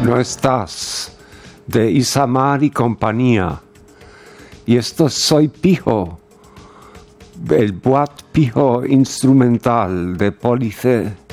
no estás, de Isamar y compañía. Y esto soy Pijo, el boat Pijo instrumental de Pólice